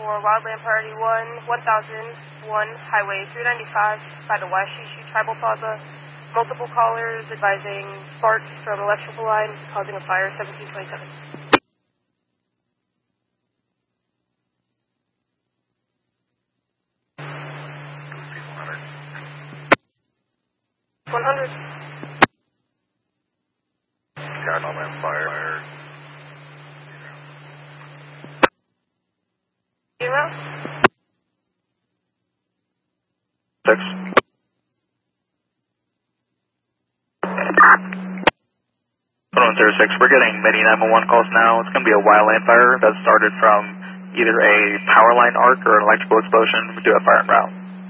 for Wildland Priority 1, 1001, Highway 395 by the Washishi Tribal Plaza. Multiple callers advising sparks from electrical line causing a fire, 1727. 100. Got on that fire. Zero. 6. Hold on, 06. We're getting many 911 calls now. It's going to be a wildland fire that started from either a power line arc or an electrical explosion. We do have fire en route.